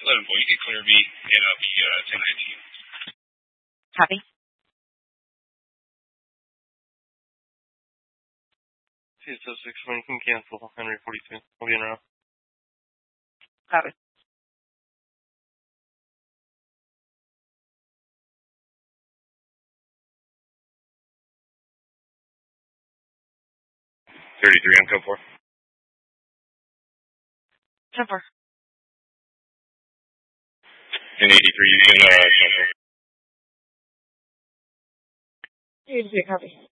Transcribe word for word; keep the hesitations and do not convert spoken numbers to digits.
eleven four, you can clear me, and I'll be uh, ten nineteen. Copy. T S O six one, you can cancel Henry forty-two. We'll be in row. Copy. thirty-three on code four. ten four. And eighty-three, you can uh, cancel. eighty-three, copy.